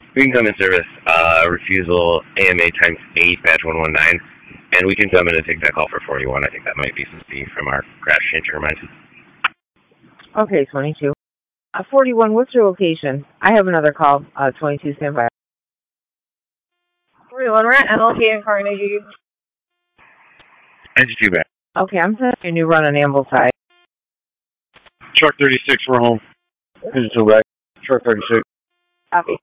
We can come in service, refusal AMA times 8, badge 119, and we can come in and take that call for 41. I think that might be some speed from our crash change your mind. Okay, 22. 41, what's your location? I have another call. 22, stand by. 41, we're at MLK in Carnegie. Engine 2 back. Okay, I'm sending you a new run on Ambleside. Truck 36, we're home. Engine 2 back. Truck 36. Copy.